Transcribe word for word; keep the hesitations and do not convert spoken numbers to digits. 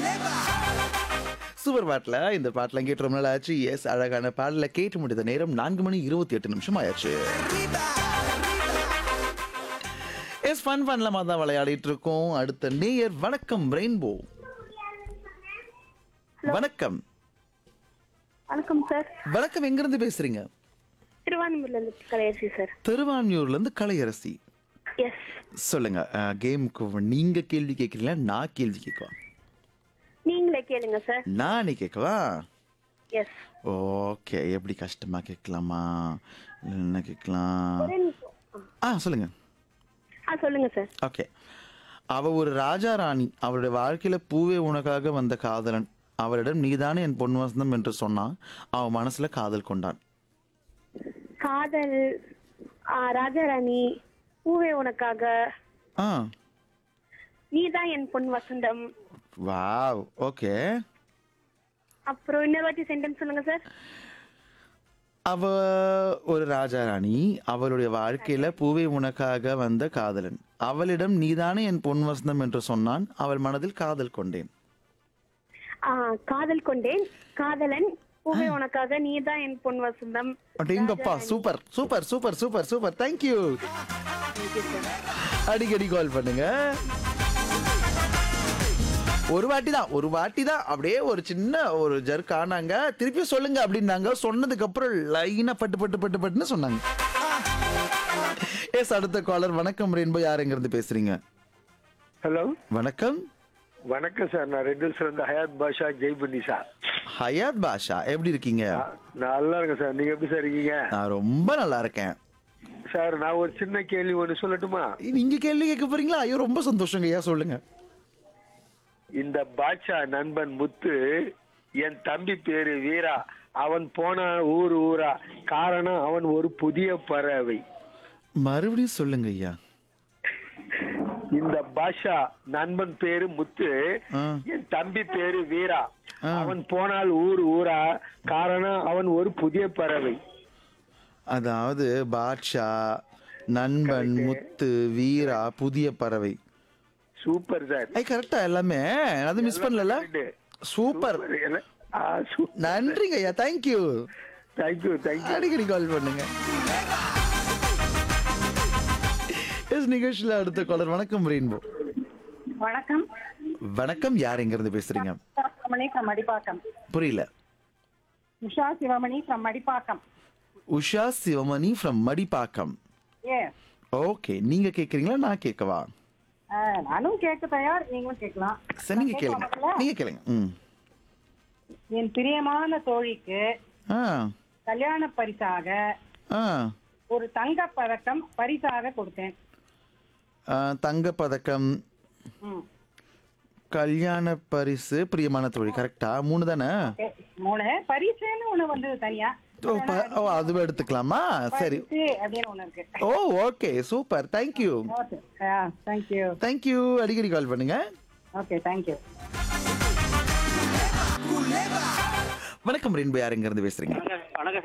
Super பாட்டில் இந்த பாட்டில் கேட்டு ரொம்ப நாள் ஆச்சு. எஸ், அழகான பாடல கேட்டு முடிந்த நேரம் நான்கு மணி இருபத்தி எட்டு நிமிஷம் ஆயாச்சு. எஸ், ஃபன் ஃபன்லமா தான் விளையாடிட்டு இருக்கோம். அடுத்த நேயர் வணக்கம் ரெயின்போ. வணக்கம். வணக்கம் சார். வணக்கம், எங்கிருந்து பேசுறீங்க? திருவான்மூர்ல இருந்து கலையரசி சார். திருவான்மியூர்ல இருந்து கலையரசி. எஸ். சொல்லுங்க, கேமுக்கு நீங்க கேள்வி கேட்கறீங்களா, நான் கேள்வி கேட்கவா? நீங்களே கேளுங்க சார். நானே கேட்கவா? எஸ். ஓகே, எப்படி கஷ்டமா கேட்கலாமா, என்ன கேட்கலாம்? ஒரே நிமிஷம். ஆ சொல்லுங்க. ஆ சொல்லுங்க சார். ஓகே. அவ ஒரு ராஜா ராணி. அவருடைய வாழ்க்கையில பூவே உனக்காக வந்த காதலன். அவரிடம் நீதானே என் பொன் வசந்தம் என்று சொன்னான். அவன் மனசுல காதல் கொண்டான். காதல். ஆ, ராஜாராணி. பூவே உனக்காக. ஆ, நீதான் என் பொன் வசந்தம். வாவ். ஓகே. அப்புறம் இன்னொரு வாட்டி சென்டென்ஸ் சொல்லுங்க சார். அவ ஒரு ராஜா ராணி. அவளுடைய வாழ்க்கையில பூவே உனக்காக வந்த காதலன். அவளிடம் நீதானே என் பொன் வசந்தம் என்று சொன்னான். அவள் மனதில் காதல் கொண்டேன். ஆ, காதல் கொண்டேன். காதலன். பூவே உனக்காக. நீதான் என் பொன் வசந்தம். அடேங்கப்பா, super super super super super. Thank you. அடிக்கடி கால் பண்ணுங்க. ஒரு வாட்டி தான் ஒரு வாட்டி தான் அப்படியே ஒரு சின்ன ஒரு ஜர்க் ஆனாங்க. திருப்பி சொல்லுங்க அப்படின்னாங்க. சொன்னதுக்கு அப்புறம் லைனா பட்டு பட்டு பட்டு பட்டுன்னு சொன்னாங்க. எஸ், அடுத்த காலர் வணக்கம் ரெயின்போ. யாருங்கிறது பேசுறீங்க? ஹலோ, வணக்கம். வணக்கம் சார். நான் ரெட் ஹில்ஸ்ல இருந்து ஹயாத் பாஷா ஜெய்புன்னி சார். ஹயாத் பாஷா, எப்படி இருக்கீங்க? நான் நல்லா இருக்கேன் சார். நீங்க எப்படி சார் இருக்கீங்க? நான் ரொம்ப நல்லா இருக்கேன் சார். நான் ஒரு சின்ன கேள்வி ஒன்று சொல்லட்டுமா? நீங்க கேள்வி கேட்க போறீங்களா? ஐயோ, ரொம்ப சந்தோஷங்க. ஐயா சொல்லுங்க. இந்த பாட்சா நண்பன் முத்து, என் தம்பி பேரு வீரா, அவன் போன ஊர் ஊரா, காரணம் அவன் ஒரு புதிய பறவை. மறுபடியும் சொல்லுங்க ஐயா. இந்த பாஷா நண்பன் பேரு முத்து, ஆ. என் தம்பி பேரு வீரா, ஆ. அவன் போனால் ஊர் ஊரா, காரணம் அவன் ஒரு புதிய பறவை. அதாவது பாட்ஷா, நண்பன், முத்து, வீரா, புதிய பறவை. Super sir. ஐ கரெக்டா எல்லாமே? அது மிஸ் பண்ணல. சூப்பர். ஆ, சூப்பர். நன்றிங்க ஐயா. தேங்க்யூ. Thank you thank you. அடிக்கடி கால் பண்ணுங்க. எஸ், நிகழ்ச்சியில் அடுத்த காலர் வணக்கம் ரெயின்போ. வணக்கம். வணக்கம், யார் எங்க இருந்து பேசுறீங்க? சிவமணி from மடிப்பாக்கம். புரியல. Usha Sivamani from Madipakkam. Usha Sivamani from Madipakkam. Yes. Okay, நீங்க கேக்குறீங்களா, நான் கேட்கவா? ஆ, நானும் கேட்க தயார், நீங்களும் கேட்கலாம். சரி, நீங்க கேளுங்க. நீங்க கேளுங்க. ம். என் பிரியமான தோழிக்கு ஆ கல்யாண பரிசாக ஆ ஒரு தங்க பதக்கம் பரிசாக கொடுத்தேன். தங்க பதக்கம், ம். கல்யாண பரிசு, பிரியமான தோழி. கரெக்டா? மூணு தானே? Okay. மூணு பரிசுன்னு ஒண்ணு வந்து தனியா. ஓ, ப- ஓ, அதுவே எடுத்துக்கலாமா? சரி. பரிசு அப்படின்னு ஒண்ணு இருக்கு. ஓ, okay, super. Thank you. Okay. Yeah, thank you. Thank you. அடிக்கடி கால் பண்ணுங்க. Okay, thank you. வணக்கம் ரெயின்போ. யார் எங்க இருந்து பேசுறீங்க? வணக்கம்